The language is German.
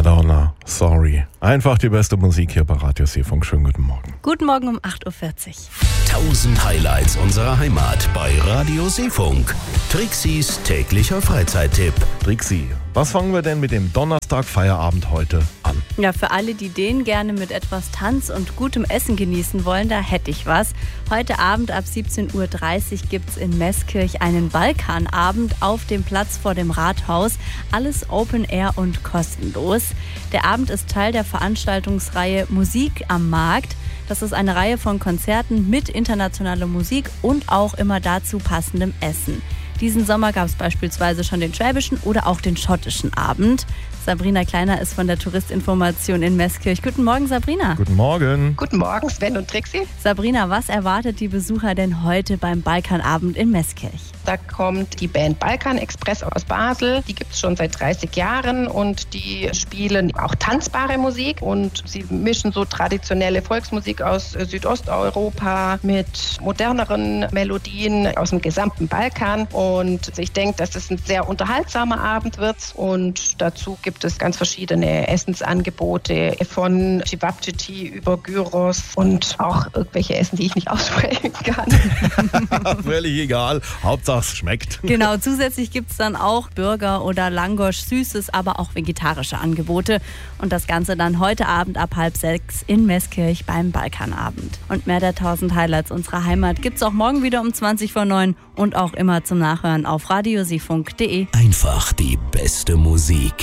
Madonna, sorry. Einfach die beste Musik hier bei Radio Seefunk. Schönen guten Morgen. Guten Morgen um 8.40 Uhr. 1000 Highlights unserer Heimat bei Radio Seefunk. Trixis täglicher Freizeittipp. Trixi, was fangen wir denn mit dem Donnerstag-Feierabend heute an? Ja, für alle, die den gerne mit etwas Tanz und gutem Essen genießen wollen, da hätte ich was. Heute Abend ab 17.30 Uhr gibt es in Meßkirch einen Balkanabend auf dem Platz vor dem Rathaus. Alles Open Air und kostenlos. Der Abend ist Teil der Veranstaltungsreihe Musik am Markt. Das ist eine Reihe von Konzerten mit internationaler Musik und auch immer dazu passendem Essen. Diesen Sommer gab es beispielsweise schon den schwäbischen oder auch den schottischen Abend. Sabrina Kleiner ist von der Touristinformation in Meßkirch. Guten Morgen, Sabrina. Guten Morgen. Guten Morgen, Sven und Trixi. Sabrina, was erwartet die Besucher denn heute beim Balkanabend in Meßkirch? Da kommt die Band Balkan Express aus Basel. Die gibt es schon seit 30 Jahren und die spielen auch tanzbare Musik. Und sie mischen so traditionelle Volksmusik aus Südosteuropa mit moderneren Melodien aus dem gesamten Balkan. Und ich denke, dass es ein sehr unterhaltsamer Abend wird. Und dazu gibt es ganz verschiedene Essensangebote von Cevapcici über Gyros und auch irgendwelche Essen, die ich nicht aussprechen kann. Völlig egal. Hauptsache es schmeckt. Genau, zusätzlich gibt es dann auch Burger oder Langosch, Süßes, aber auch vegetarische Angebote. Und das Ganze dann heute Abend ab 5:30 in Meßkirch beim Balkanabend. Und mehr der 1000 Highlights unserer Heimat gibt es auch morgen wieder um 20:09 und auch immer zum Nachhören auf radioseefunk.de. Einfach die beste Musik.